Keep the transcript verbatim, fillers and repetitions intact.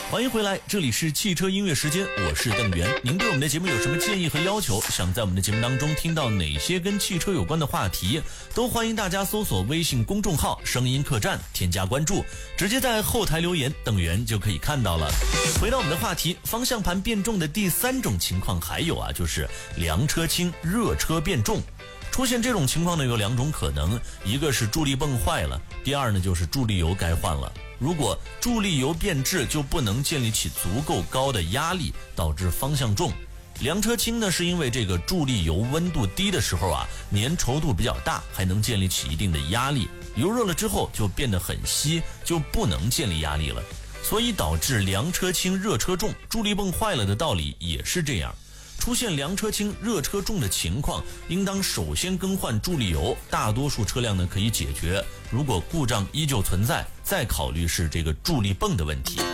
欢迎回来，这里是汽车音乐时间，我是邓源。您对我们的节目有什么建议和要求？想在我们的节目当中听到哪些跟汽车有关的话题？都欢迎大家搜索微信公众号声音客栈，添加关注，直接在后台留言，邓源就可以看到了。回到我们的话题，方向盘变重的第三种情况还有啊，就是凉车轻，热车变重。出现这种情况呢，有两种可能，一个是助力泵坏了，第二呢就是助力油该换了。如果助力油变质，就不能建立起足够高的压力，导致方向重。凉车轻呢，是因为这个助力油温度低的时候啊，粘稠度比较大，还能建立起一定的压力。油热了之后就变得很稀，就不能建立压力了，所以导致凉车轻，热车重。助力泵坏了的道理也是这样。出现凉车轻热车重的情况，应当首先更换助力油，大多数车辆呢可以解决。如果故障依旧存在，再考虑是这个助力泵的问题。